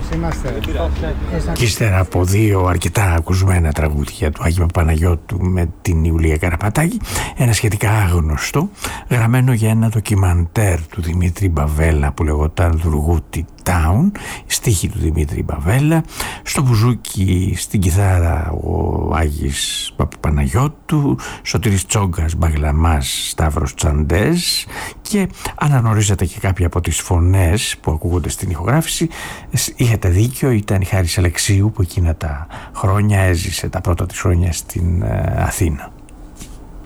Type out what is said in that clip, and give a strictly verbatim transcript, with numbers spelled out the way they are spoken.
Είμαστε. Και ύστερα από δύο αρκετά ακουσμένα τραγούδια του Άγιου Παναγιώτου με την Ιουλία Καραπατάκη, ένα σχετικά άγνωστο, γραμμένο για ένα ντοκιμαντέρ του Δημήτρη Μπαβέλα που λεγόταν Δουργούτη Town, στίχη του Δημήτρη Μπαβέλα, στο μπουζούκι, στην κιθάρα ο Άγης Παπαπαναγιώτου, Σωτήρης Τσόγκας, Μπαγλαμάς, Σταύρος Τσαντές, και αναγνωρίζετε και κάποια από τις φωνές που ακούγονται στην ηχογράφηση. Είχατε δίκιο, ήταν η Χάρης Αλεξίου που εκείνα τα χρόνια έζησε τα πρώτα της χρόνια στην Αθήνα.